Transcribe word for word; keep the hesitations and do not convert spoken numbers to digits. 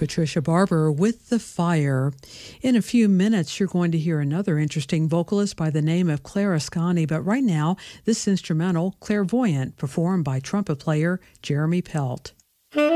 Patricia Barber with The Fire. In a few minutes, you're going to hear another interesting vocalist by the name of Claire Ascani, but right now, this instrumental, Clairvoyant, performed by trumpet player Jeremy Pelt.